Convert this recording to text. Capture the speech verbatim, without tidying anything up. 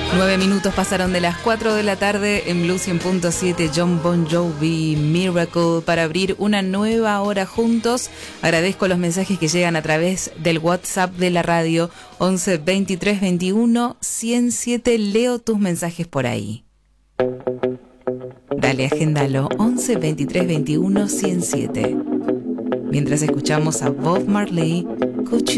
Nueve minutos pasaron de las cuatro de la tarde en Blue cien punto siete. John Bon Jovi, Miracle, para abrir una nueva hora juntos. Agradezco los mensajes que llegan a través del WhatsApp de la radio once veintitrés veintiuno ciento siete. Leo tus mensajes por ahí. Dale, agéndalo, once veintitrés veintiuno ciento siete. Mientras escuchamos a Bob Marley, Could You